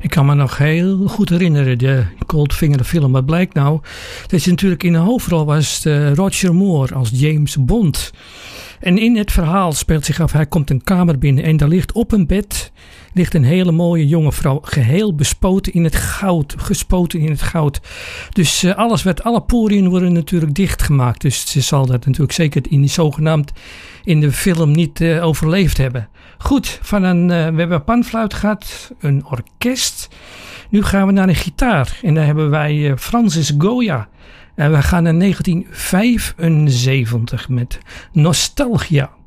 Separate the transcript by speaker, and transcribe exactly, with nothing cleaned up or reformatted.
Speaker 1: Ik kan me nog heel goed herinneren, de Goldfinger de film. Wat blijkt nou? Dat is natuurlijk in de hoofdrol was uh, Roger Moore als James Bond. En in het verhaal speelt zich af, hij komt een kamer binnen en daar ligt op een bed ligt een hele mooie jonge vrouw, geheel bespoten in het goud, gespoten in het goud. Dus uh, alles werd, alle poriën worden natuurlijk dichtgemaakt. Dus ze zal dat natuurlijk zeker in die zogenaamd in de film niet uh, overleefd hebben. Goed, van een, uh, we hebben een panfluit gehad, een orkest. Nu gaan we naar een gitaar en daar hebben wij uh, Francis Goya. En we gaan naar negentien vijfenzeventig met Nostalgia.